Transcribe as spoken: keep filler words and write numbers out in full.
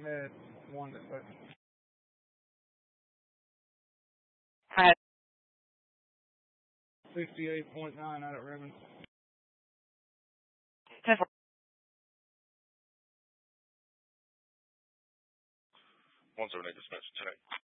had one that but Hi. sixty-eight point nine out of Ribbon. One seven eight dispatch today.